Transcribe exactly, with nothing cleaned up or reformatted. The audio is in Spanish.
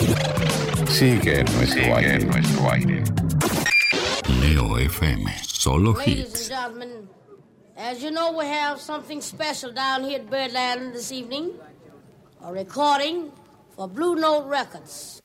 Sigue en nuestro Sigue aire. en nuestro aire. Neo F M, solo Ladies and hits. gentlemen, as you know, we have something special down here at Birdland this evening. A recording for Blue Note Records.